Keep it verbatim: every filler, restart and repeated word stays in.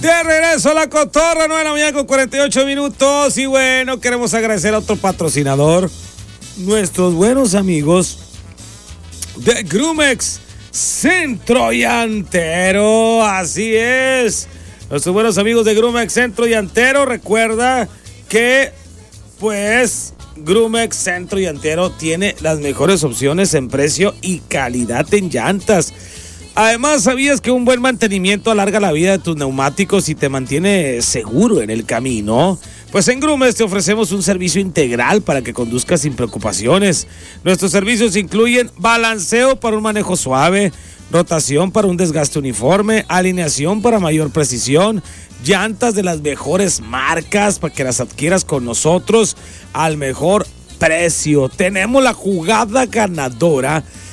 De regreso a la cotorra, nueve de la mañana con cuarenta y ocho minutos. Y bueno, queremos agradecer a otro patrocinador, nuestros buenos amigos de Grumex Centro Llantero. Así es, nuestros buenos amigos de Grumex Centro Llantero. Recuerda que, pues, Grumex Centro Llantero tiene las mejores opciones en precio y calidad en llantas. Además, ¿sabías que un buen mantenimiento alarga la vida de tus neumáticos y te mantiene seguro en el camino? Pues en Grumex te ofrecemos un servicio integral para que conduzcas sin preocupaciones. Nuestros servicios incluyen balanceo para un manejo suave, rotación para un desgaste uniforme, alineación para mayor precisión, llantas de las mejores marcas para que las adquieras con nosotros al mejor precio. Tenemos la jugada ganadora